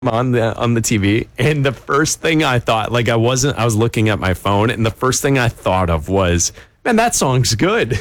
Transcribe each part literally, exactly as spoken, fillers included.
on the on the T V, and the first thing I thought, like I wasn't, I was looking at my phone, and the first thing I thought of was, man, that song's good.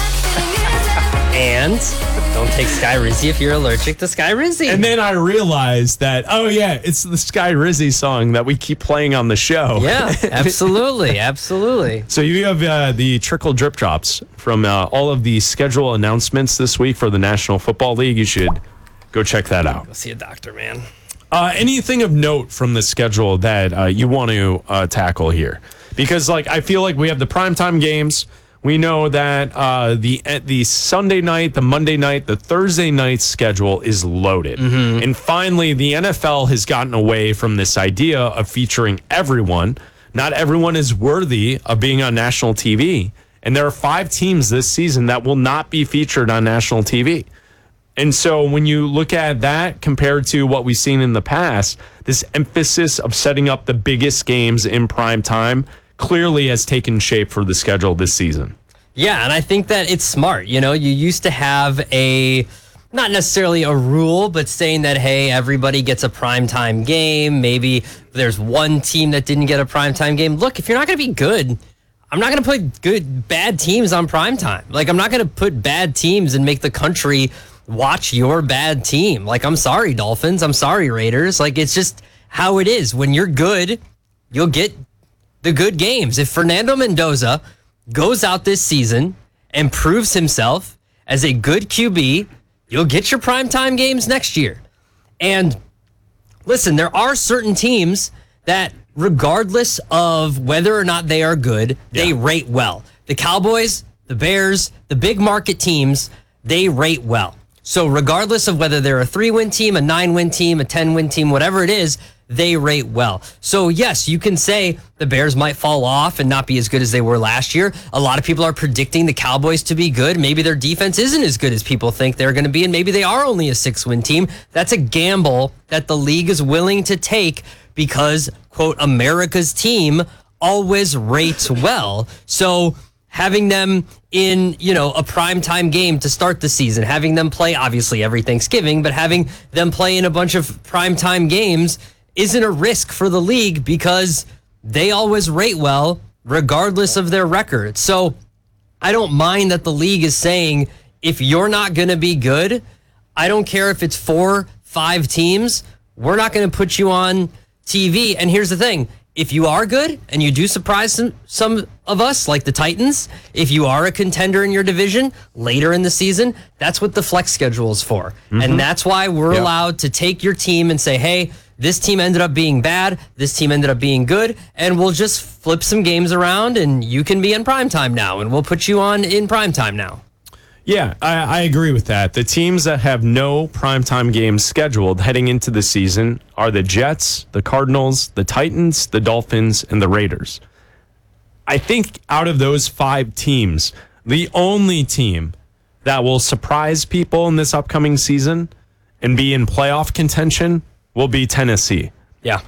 And don't take Sky Rizzy if you're allergic to Sky Rizzy. And then I realized that, oh yeah, it's the Sky Rizzy song that we keep playing on the show. Yeah, absolutely, absolutely. So you have uh, the trickle drip drops from uh, all of the schedule announcements this week for the National Football League. You should go check that out. Go see a doctor, man. Uh, anything of note from the schedule that uh, you want to uh, tackle here? Because like I feel like we have the primetime games. We know that uh, the the Sunday night, the Monday night, the Thursday night schedule is loaded. Mm-hmm. And finally, the N F L has gotten away from this idea of featuring everyone. Not everyone is worthy of being on national T V. And there are five teams this season that will not be featured on national T V. And so when you look at that compared to what we've seen in the past, this emphasis of setting up the biggest games in prime time clearly has taken shape for the schedule this season. Yeah, and I think that it's smart. You know, you used to have a, not necessarily a rule, but saying that, hey, everybody gets a primetime game. Maybe there's one team that didn't get a primetime game. Look, if you're not going to be good, I'm not going to put good, bad teams on primetime. Like, I'm not going to put bad teams and make the country watch your bad team. Like, I'm sorry, Dolphins. I'm sorry, Raiders. Like, it's just how it is. When you're good, you'll get the good games. If Fernando Mendoza goes out this season and proves himself as a good Q B, you'll get your primetime games next year. And listen, there are certain teams that, regardless of whether or not they are good, yeah. they rate well. The Cowboys, the Bears, the big market teams, they rate well. So regardless of whether they're a three-win team, a nine-win team, a ten-win team, whatever it is, they rate well. So yes, you can say the Bears might fall off and not be as good as they were last year. A lot of people are predicting the Cowboys to be good. Maybe their defense isn't as good as people think they're going to be, and maybe they are only a six-win team. That's a gamble that the league is willing to take because, quote, America's team always rates well. So having them in, you know, a primetime game to start the season, having them play, obviously, every Thanksgiving, but having them play in a bunch of primetime games isn't a risk for the league because they always rate well regardless of their record. So I don't mind that the league is saying, if you're not going to be good, I don't care if it's four, five teams, we're not going to put you on T V. And here's the thing. If you are good and you do surprise some, some of us, like the Titans, if you are a contender in your division later in the season, that's what the flex schedule is for. Mm-hmm. And that's why we're yep. allowed to take your team and say, hey, this team ended up being bad, this team ended up being good, and we'll just flip some games around and you can be in primetime now, and we'll put you on in primetime now. Yeah, I, I agree with that. The teams that have no primetime games scheduled heading into the season are the Jets, the Cardinals, the Titans, the Dolphins, and the Raiders. I think out of those five teams, the only team that will surprise people in this upcoming season and be in playoff contention will be Tennessee. Yeah.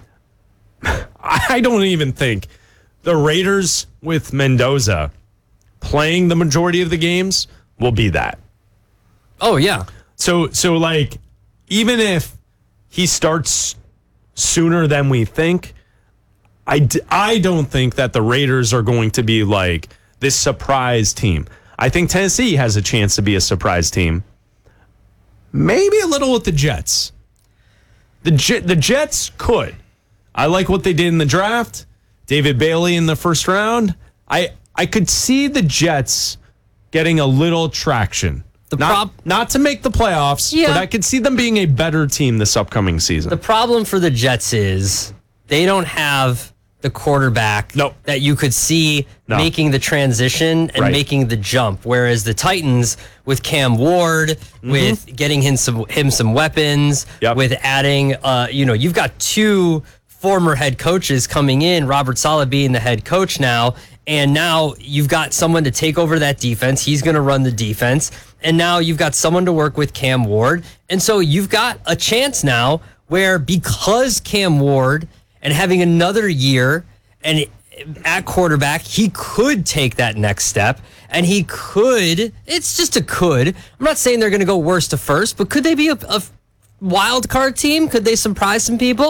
I don't even think the Raiders with Mendoza playing the majority of the games will be that. Oh, yeah. So, so like, even if he starts sooner than we think, I, d- I don't think that the Raiders are going to be like this surprise team. I think Tennessee has a chance to be a surprise team. Maybe a little with the Jets. The Jet, the Jets could. I like what they did in the draft. David Bailey in the first round. I I could see the Jets getting a little traction. The not, prob- not to make the playoffs, yeah. but I could see them being a better team this upcoming season. The problem for the Jets is they don't have the quarterback nope. that you could see no. making the transition and right. making the jump. Whereas the Titans, with Cam Ward, mm-hmm. with getting him some, him some weapons, yep. with adding, uh, you know, you've got two former head coaches coming in, Robert Saleh being the head coach now, and now you've got someone to take over that defense. He's going to run the defense. And now you've got someone to work with, Cam Ward. And so you've got a chance now where, because Cam Ward and having another year and at quarterback, he could take that next step, and he could, it's just a could. I'm not saying they're going to go worst to first, but could they be a, a wild card team? Could they surprise some people?